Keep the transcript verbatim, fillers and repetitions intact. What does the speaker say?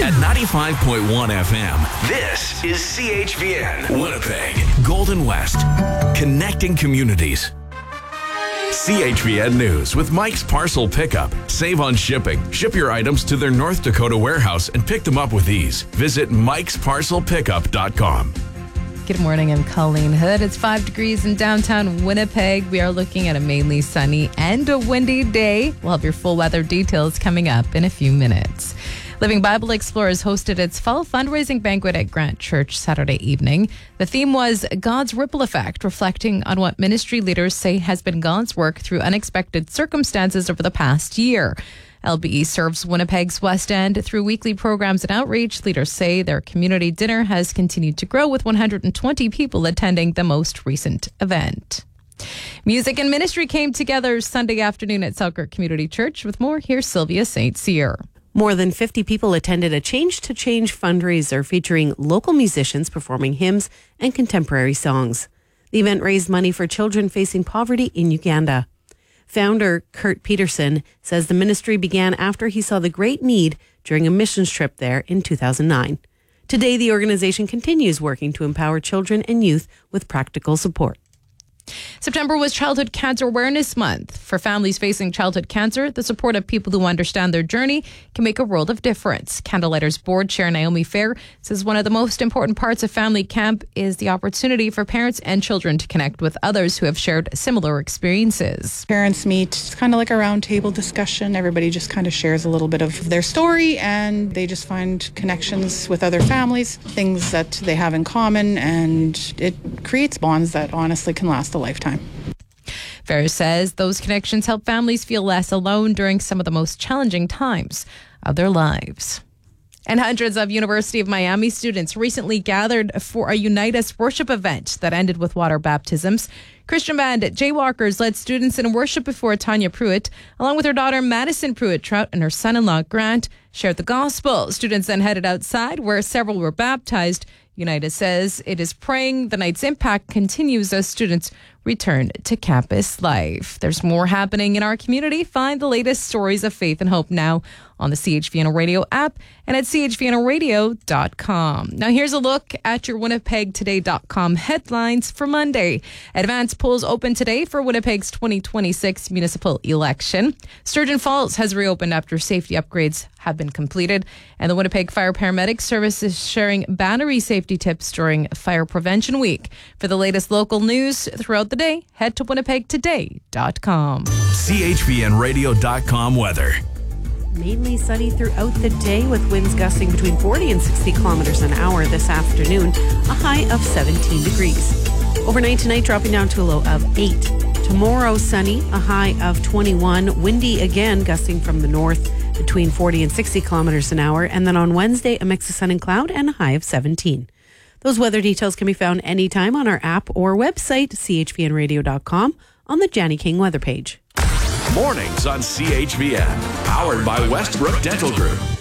At ninety-five point one F M, this is C H V N, Winnipeg, Golden West, connecting communities. C H V N News with Mike's Parcel Pickup. Save on shipping. Ship your items to their North Dakota warehouse and pick them up with ease. Visit mikes parcel pickup dot com. Good morning, I'm Colleen Hood. It's five degrees in downtown Winnipeg. We are looking at a mainly sunny and a windy day. We'll have your full weather details coming up in a few minutes. Living Bible Explorers hosted its fall fundraising banquet at Grant Church Saturday evening. The theme was God's Ripple Effect, reflecting on what ministry leaders say has been God's work through unexpected circumstances over the past year. L B E serves Winnipeg's West End through weekly programs and outreach. Leaders say their community dinner has continued to grow, with one hundred twenty people attending the most recent event. Music and ministry came together Sunday afternoon at Selkirk Community Church. With more, here's Sylvia Saint Cyr. More than fifty people attended a Change to Change fundraiser featuring local musicians performing hymns and contemporary songs. The event raised money for children facing poverty in Uganda. Founder Kurt Peterson says the ministry began after he saw the great need during a missions trip there in two thousand nine. Today, the organization continues working to empower children and youth with practical support. September was Childhood Cancer Awareness Month. For families facing childhood cancer, the support of people who understand their journey can make a world of difference. Candlelighters Board Chair Naomi Fair says one of the most important parts of Family Camp is the opportunity for parents and children to connect with others who have shared similar experiences. Parents meet, it's kind of like a round table discussion. Everybody just kind of shares a little bit of their story, and they just find connections with other families, things that they have in common, and it creates bonds that honestly can last a lifetime. Ferris says those connections help families feel less alone during some of the most challenging times of their lives. And hundreds of University of Miami students recently gathered for a Unite Us worship event that ended with water baptisms. Christian band Jaywalkers led students in worship before Tanya Pruitt, along with her daughter Madison Pruitt Trout and her son-in-law Grant, shared the gospel. Students then headed outside where several were baptized. Unite Us says it is praying the night's impact continues as students return to campus life. There's more happening in our community. Find the latest stories of faith and hope now on the C H V N Radio app and at c h v n radio dot com. Now here's a look at your winnipeg today dot com headlines for Monday. Advanced polls open today for Winnipeg's twenty twenty-six municipal election. Sturgeon Falls has reopened after safety upgrades have been completed, and the Winnipeg Fire Paramedic Service is sharing battery safety tips during Fire Prevention Week. For the latest local news throughout the day, head to winnipeg today dot com. c h v n radio dot com weather. Mainly sunny throughout the day with winds gusting between forty and sixty kilometers an hour this afternoon, a high of seventeen degrees. Overnight tonight dropping down to a low of eight. Tomorrow sunny, a high of twenty-one. Windy again, gusting from the north between forty and sixty kilometers an hour. And then on Wednesday, a mix of sun and cloud and a high of seventeen. Those weather details can be found anytime on our app or website, c h v n radio dot com, on the Janny King weather page. Mornings on C H V N, powered by Westbrook Dental Group.